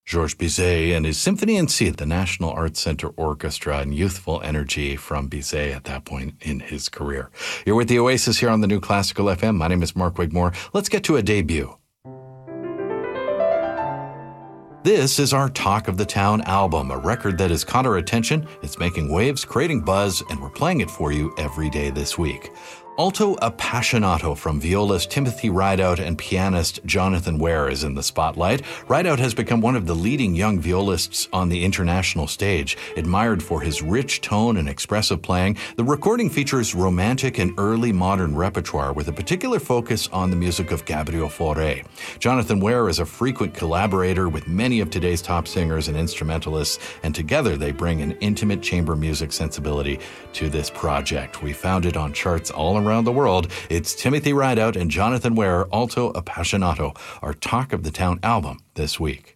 Georges Bizet and his Symphony in C, the National Arts Center Orchestra, and youthful energy from Bizet at that point in his career. You're with the Oasis here on the New Classical FM. My name is Mark Wigmore. Let's get to a debut. This is our Talk of the Town album, a record that has caught our attention. It's making waves, creating buzz, and we're playing it for you every day this week. Alto Appassionato from violist Timothy Rideout and pianist Jonathan Ware is in the spotlight. Rideout has become one of the leading young violists on the international stage, admired for his rich tone and expressive playing. The recording features romantic and early modern repertoire with a particular focus on the music of Gabriel Fauré. Jonathan Ware is a frequent collaborator with many of today's top singers and instrumentalists, and together they bring an intimate chamber music sensibility to this project. We found it on charts all around the world. It's Timothy Rideout and Jonathan Ware, Alto Appassionato, our Talk of the Town album this week.